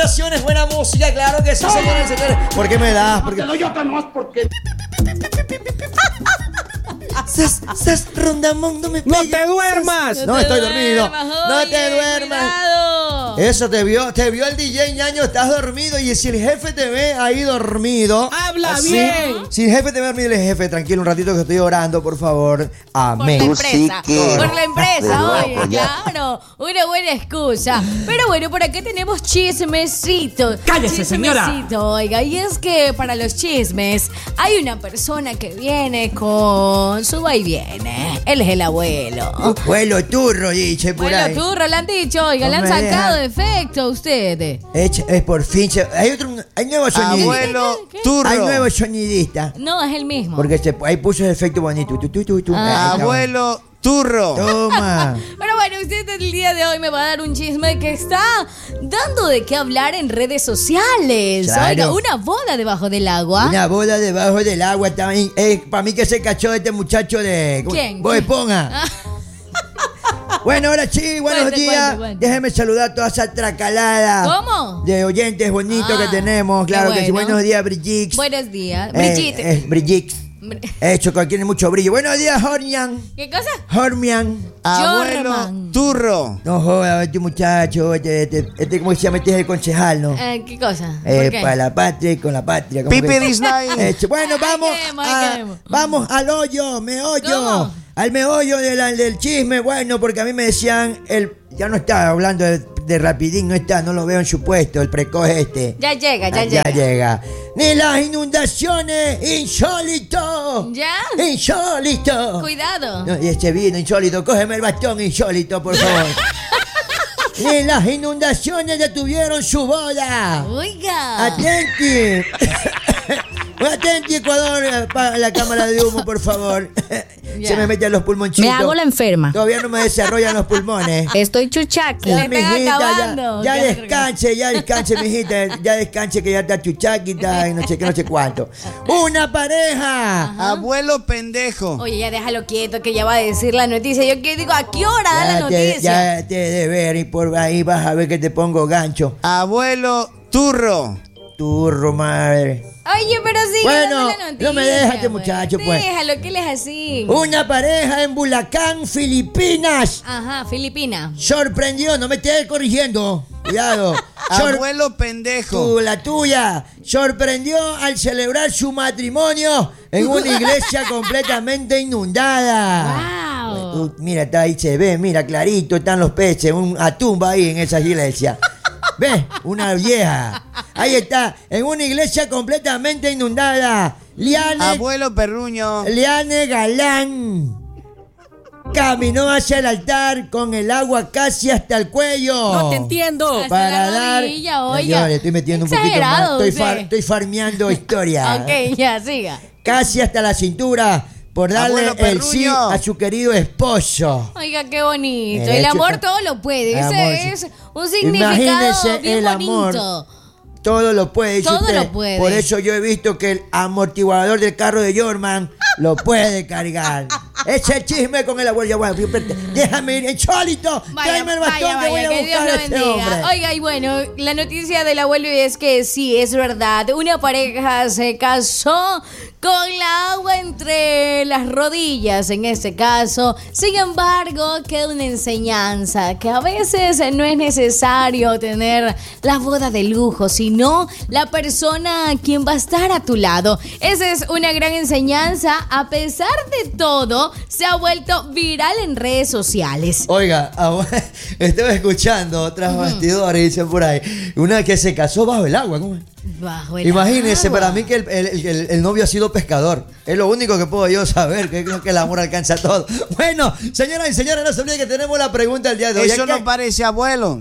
recomendaciones, buena música, claro que sí, señores y señores. ¿Por qué me das? Porque No, yo no, porque... Rondamón, no me ¡No pegues. te duermas! No estoy dormido. No te duermas. Cuidado. Eso te vio el DJ Ñaño, estás dormido. Y si el jefe te ve ahí dormido, ¡Habla así, bien! Si el jefe te ve dormido, el jefe, tranquilo un ratito que estoy orando, por favor. Por la Amén. empresa, por la empresa, oye, ya. claro, una buena excusa. Pero bueno, por acá tenemos chismecito. ¡Cállese, señora! Chismecito, oiga, y es que para los chismes hay una persona que viene con su va y viene. Él es el abuelo. Abuelo turro, dice por Bueno, ahí. turro, le han dicho, oiga, le han No me sacado dejan. efecto a ustedes. Es por fin. Hay nuevo sonidista. Abuelo ¿Qué? turro. Hay nuevo sonidista. No, es el mismo. Porque ahí puso ese efecto bonito. Ah. Ahí está. Abuelo turro. Toma. Pero bueno, usted el día de hoy me va a dar un chisme que está dando de qué hablar en redes sociales. Claro. Oiga, una boda debajo del agua. Una boda debajo del agua también. Para mí que se cachó este muchacho de... ¿Quién? Bob Esponja. Bueno, ahora sí, buenos Cuente, días. cuente. Déjeme saludar a toda esa tracalada. ¿Cómo? De oyentes bonitos que tenemos. qué Claro que sí. bueno. Buenos días, Brigitte. Buenos días. Brigitte. Brigitte. Hecho que tiene mucho brillo. Buenos días, Hormian. ¿Qué cosa? Hormian. Abuelo Jorman. turro. No joda, este muchacho, ¿cómo se llama? Este es el concejal, ¿no? ¿Qué cosa? ¿Por qué? Para la patria y con la patria. como Pipe que- Disney. Bueno, Ahí quedemos. vamos al hoyo, meollo. ¿Cómo? Al meollo del chisme, bueno, porque a mí me decían, ya no está hablando de Rapidín, no lo veo en su puesto, el precoz este. Ya llega, ya Ya llega. llega. Ni las inundaciones, insólito. ¿Ya? Insólito. Cuidado. No, y este vino insólito, cógeme el bastón insólito, por favor. Ni las inundaciones detuvieron su boda. Oiga. Atenti. Atenti, Ecuador, para la cámara de humo, por favor. Ya. Se me meten los pulmonchitos. Me hago la enferma. Todavía no me desarrollan los pulmones. Estoy chuchaqui. Le están acabando. ya Ya descanse, mijita. Ya descanse que ya está chuchaquita y no sé qué, no sé cuánto. Una pareja. Abuelo pendejo. Oye, ya déjalo quieto que ya va a decir la noticia. Yo que digo, ¿a qué hora da la noticia? Ya te de ver y por ahí vas a ver que te pongo gancho. Abuelo turro. Turro, madre. Oye, pero sigue Bueno, dando la noticia. no me deja este muchacho, pues. Déjalo, que él es así. Una pareja en Bulacán, Filipinas. Ajá, Filipina. Sorprendió, no me estés corrigiendo. Cuidado. Abuelo pendejo. La tuya. Sorprendió al celebrar su matrimonio en una iglesia completamente inundada. Wow. Mira, está ahí, se ve, mira, clarito, están los peces, un atún va ahí en esa iglesia. ¿Ves? Una vieja. Ahí está, en una iglesia completamente inundada. Abuelo perruño. Liane Galán caminó hacia el altar con el agua casi hasta el cuello. ¡No te entiendo! Hasta Para la dar. rodilla, oiga. Señores, estoy metiendo un poquito más. Exagerado Estoy, usted. farmeando historia. Ok, ya, siga. Casi hasta la cintura por darle Abuelo el sí perruño. a su querido esposo. Oiga, qué bonito. El El hecho amor que- todo lo puede. El Ese amor, es sí. un significado Imagínese bien el amor. bonito. Todo lo puede, dice Todo usted. lo puede. Por eso yo he visto que el amortiguador del carro de Jorman lo puede cargar. Ese chisme con el abuelo. Bueno, déjame ir, insólito. Tráeme el bastón que voy a que Dios buscar lo a este bendiga. hombre. Oiga, y bueno, la noticia del abuelo es que sí, es verdad. Una pareja se casó con la agua entre las rodillas, en este caso. Sin embargo, queda una enseñanza que a veces no es necesario tener la boda de lujo, sino la persona quien va a estar a tu lado. Esa es una gran enseñanza. A pesar de todo, se ha vuelto viral en redes sociales. Oiga, estaba escuchando otras bastidores, dicen por ahí. Una que se casó bajo el agua. ¿Cómo es? Bajo el Imagínese, agua. para mí que el novio ha sido pescador. Es lo único que puedo yo saber, que creo que el amor alcanza todo. Bueno, señoras y señores, no se olviden que tenemos la pregunta del día de hoy. Eso ¿Qué? no parece abuelo.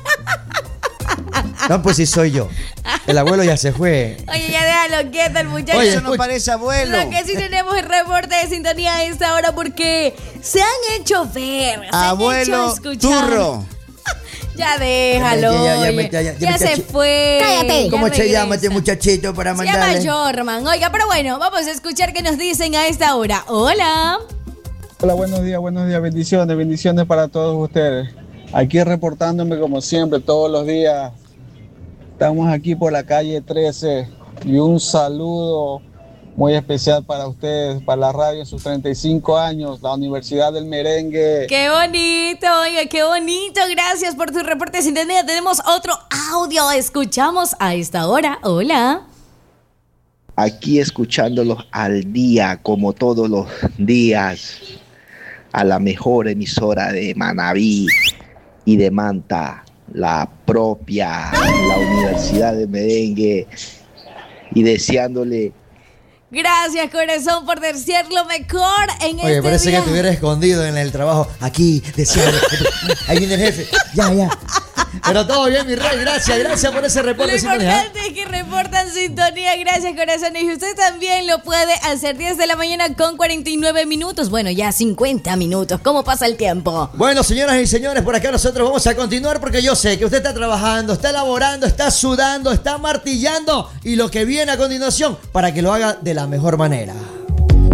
No, pues sí soy yo. El abuelo ya se fue. Oye, ya déjalo quieto el muchacho. Oye, Eso no parece abuelo. Lo que sí tenemos el reporte de sintonía a esta hora porque se han hecho ver, se han Abuelo hecho escuchar. turro. Ya déjalo, ya se fue. Cállate. ¿Cómo Ya se llama este regresa. muchachito para Se llama mandarle? Jorman. Oiga, pero bueno, vamos a escuchar qué nos dicen a esta hora. Hola. Hola, buenos días, bendiciones para todos ustedes. Aquí reportándome como siempre, todos los días, Estamos aquí por la calle 13 y un saludo muy especial para ustedes, para la radio en sus 35 años, la Universidad del Merengue. ¡Qué bonito! Oiga, qué bonito. Gracias por tu reporte de sintonía. Tenemos otro audio. Escuchamos a esta hora. Hola. Aquí escuchándolos al día, como todos los días, a la mejor emisora de Manabí y de Manta, la propia, la Universidad del Merengue, y deseándole... Gracias, corazón, por decir lo mejor en Oye, este parece día. que estuviera escondido en el trabajo. Aquí, deseando. Ahí viene el jefe. Ya. Pero todo bien, mi rey. Gracias por ese reporte Lo de sintonía. importante es que reportan sintonía. Gracias, corazón. Y usted también lo puede hacer 10 de la mañana con 49 minutos. Bueno, ya 50 minutos. ¿Cómo pasa el tiempo? Bueno, señoras y señores, por acá nosotros vamos a continuar porque yo sé que usted está trabajando, está laborando, está sudando, está martillando y lo que viene a continuación para que lo haga de la mejor manera.